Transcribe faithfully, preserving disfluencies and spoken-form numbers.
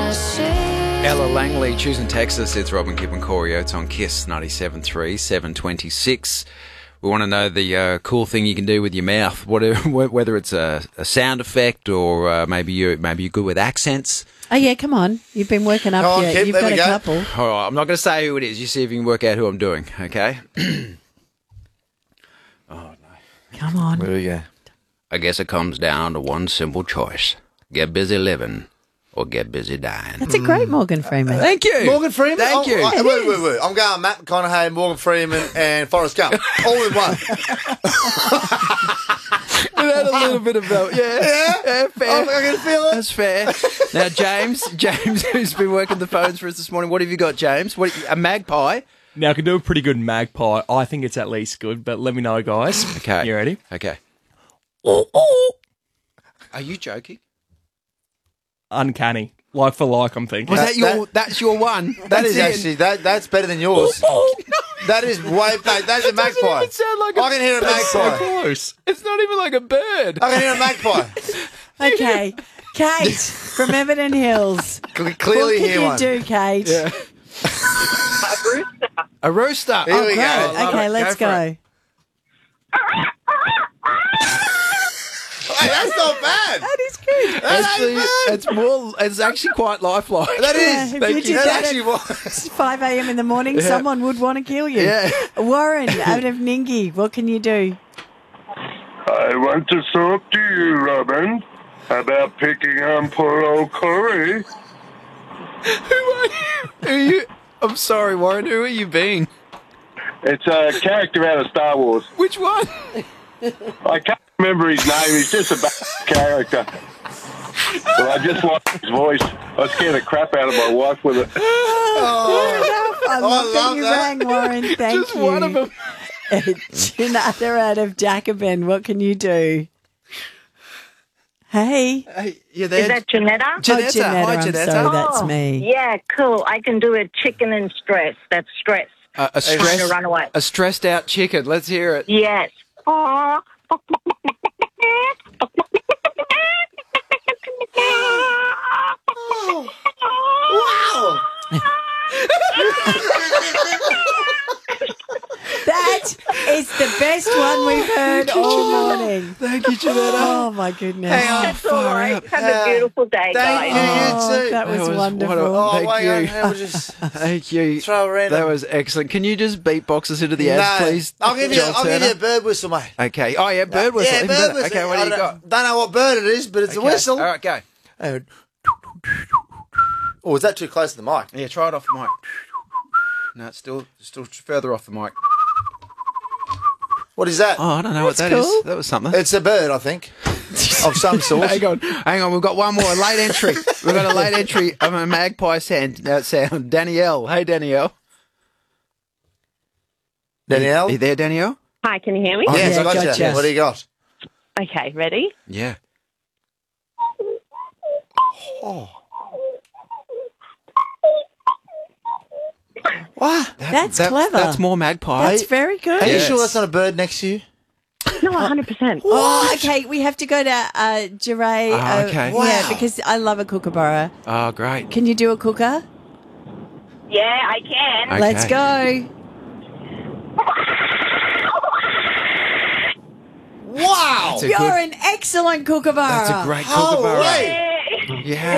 Ella Langley, choosing Texas. It's Robin, Kip and Corey Oates on Kiss ninety-seven point three, seven twenty-six. We want to know the uh, cool thing you can do with your mouth, whatever, whether it's a, a sound effect or uh, maybe you maybe you're good with accents. Oh yeah, come on! You've been working up Come on, here. Kip, You've there got we a go. couple. All right, I'm not going to say who it is. You see if you can work out who I'm doing. Okay. Come on. Where do we go? I guess it comes down to one simple choice: get busy living or get busy dying. That's a great Morgan Freeman. Thank you, Morgan Freeman? Thank Oh, you. oh, wait, wait, wait. I'm going Matt McConaughey, Morgan Freeman, and Forrest Gump. All in one. It had a little bit of that. Yeah, Yeah? yeah, fair. I I can feel it. That's fair. Now, James, James, who's been working the phones for us this morning, what have you got, James? What a magpie? Now, I can do a pretty good magpie. I think it's at least good, but let me know, guys. Okay, You ready? Okay. Are you joking? Uncanny. Like for like, I'm thinking. Was that, That- your? that- that's your one. That That's is it. actually, that, that's better than yours. That is way back. That's a Doesn't magpie. even sound like a- I can hear a That's So magpie. close. It's not even like a bird. I can hear a magpie. Okay, Kate from Everton Hills. Cle- Clearly what hear can one. you do, Kate? Yeah. A rooster. Here Oh, we great. go. I love Okay, it. let's for go. it. Hey, that's not bad. That is good. That Actually, ain't bad. it's more. It's actually quite lifelike. That Yeah, is. if Thank you you. did That that actually at was. five a.m. in the morning, someone would want to kill you. Yeah. Warren, out of Ningi, what can you do? I want to talk to you, Robin, about picking on poor old Corey. Who are you? Who are you? I'm sorry, Warren. Who are you being? It's a character out of Star Wars. Which one? I can't remember his name. He's just a bad character. But I just like his voice. I scared the crap out of my wife with it. Oh, I I love love you that. rang, Warren. Thank Just you. one of them. Janetta out of Jacobin, what can you do? Hey. Hey, you there? Is that Janetta? Janetta. Oh, Janetta, Hi, I'm Janetta. sorry, that's Oh, me. Yeah, cool. I can do a chicken and stress. That's stress. Uh, a Trying stress, to run away. a stressed out chicken. Let's hear it. Yes. Oh. wow. That is the best one we've heard all morning. Thank you, Janetta. Oh, my goodness. Hang on. That's all right. Have Yeah. a beautiful day, Thank guys. you. Oh, You too. that was, That was wonderful. what a- Oh, Thank wait, you. I will just Thank you. throw a random. That was excellent. Can you just beatbox us into the ads, No. please? I'll give you. Joel I'll give Turner? you a bird whistle, mate. Okay. Oh yeah, bird whistle. Yeah, even bird better. whistle. Okay, what do I you don't, got? Don't know what bird it is, but it's a Okay. whistle. All right, go. Oh, is that too close to the mic? Yeah, try it off the mic. No, it's still still further off the mic. What is that? Oh, I don't know what That's that is. cool. That was something. It's a bird, I think, of some sort. Hang on, hang on. We've got one more. A late entry. We've got a late entry of a magpie sound. Uh, sound. Danielle. Hey, Danielle. Danielle? Are you there, Danielle? Hi, can you hear me? Yes, Yeah, I gotcha. gotcha. What do you got? Okay, ready? Yeah. What? That's That- clever. That's more magpie. That's very good. Are you Yes. sure that's not a bird next to you? No, one hundred percent. Oh, okay. We have to go to uh, Jeray. Ah, uh, okay. Yeah, Wow. because I love a kookaburra. Oh, great. Can you do a cooker? Yeah, I can. Okay. Let's go. Wow! That's a You're good. an excellent kookaburra. That's a great Oh, kookaburra. wait. Yeah.